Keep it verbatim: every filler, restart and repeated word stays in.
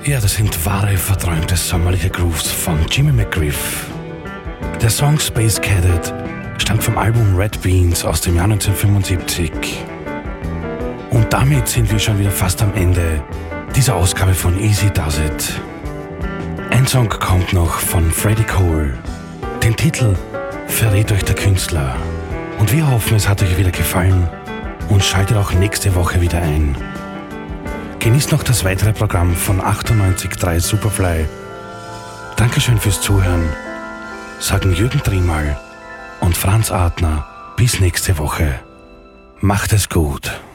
Ja, das sind wahre, verträumte sommerliche Grooves von Jimmy McGriff. Der Song Space Cadet stammt vom Album Red Beans aus dem Jahr neunzehnhundertfünfundsiebzig. Und damit sind wir schon wieder fast am Ende dieser Ausgabe von Easy Does It. Ein Song kommt noch von Freddie Cole. Den Titel verrät euch der Künstler. Und wir hoffen, es hat euch wieder gefallen und schaltet auch nächste Woche wieder ein. Genießt noch das weitere Programm von achtundneunzig Komma drei Superfly. Dankeschön fürs Zuhören, sagen Jürgen Triemal und Franz Adner. Bis nächste Woche. Macht es gut.